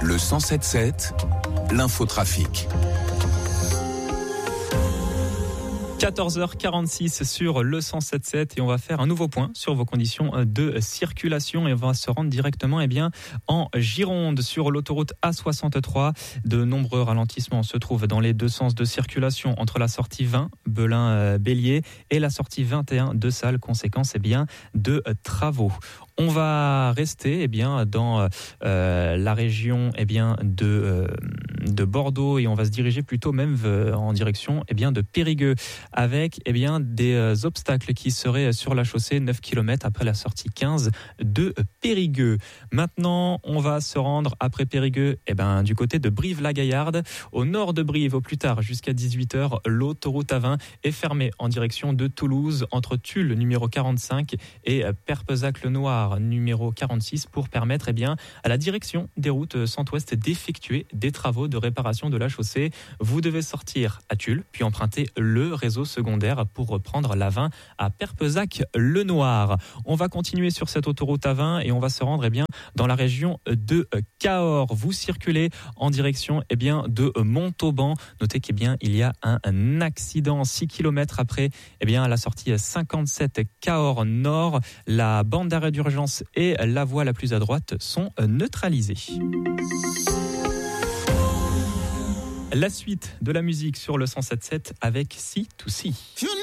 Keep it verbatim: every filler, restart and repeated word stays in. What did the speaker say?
Le cent sept sept, l'infotrafic. quatorze heures quarante-six sur le cent sept sept et on va faire un nouveau point sur vos conditions de circulation et on va se rendre directement eh bien, en Gironde sur l'autoroute A soixante-trois. De nombreux ralentissements se trouvent dans les deux sens de circulation entre la sortie vingt Belin-Bélier et la sortie vingt et un de Salles, conséquence eh bien, de travaux. On va rester eh bien, dans euh, la région eh bien, de, euh, de Bordeaux et on va se diriger plutôt même euh, en direction eh bien, de Périgueux avec eh bien, des euh, obstacles qui seraient sur la chaussée neuf kilomètres après la sortie quinze de Périgueux. Maintenant, on va se rendre après Périgueux eh ben, du côté de Brive-la-Gaillarde. Au nord de Brive, au plus tard jusqu'à dix-huit heures, l'autoroute A vingt est fermée en direction de Toulouse entre Tulle numéro quarante-cinq et Perpezac-le-Noir numéro quarante-six pour permettre eh bien, à la direction des routes centre-ouest d'effectuer des travaux de réparation de la chaussée. Vous devez sortir à Tulle, puis emprunter le réseau secondaire pour reprendre l'A vingt à Perpezac-le-Noir. On va continuer sur cette autoroute A vingt et on va se rendre eh bien, dans la région de Cahors. Vous circulez en direction eh bien, de Montauban. Notez qu'il eh y a un, un accident six kilomètres après eh bien, la sortie cinquante-sept Cahors Nord. La bande d'arrêt d'urgence et la voie la plus à droite sont neutralisées. La suite de la musique sur le cent sept sept avec C deux C.